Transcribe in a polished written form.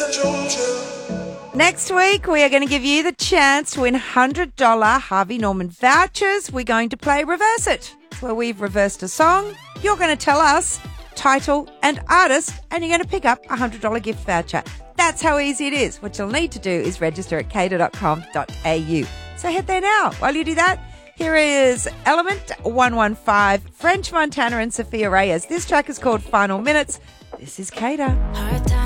Next week, we are going to give you the chance to win $100 Harvey Norman vouchers. We're going to play Reverse It, where we've reversed a song. You're going to tell us title and artist, and you're going to pick up a $100 gift voucher. That's how easy it is. What you'll need to do is register at cater.com.au. So head there now. While you do that, here is Element 115, French Montana and Sophia Reyes. This track is called Final Minutes. This is Cater.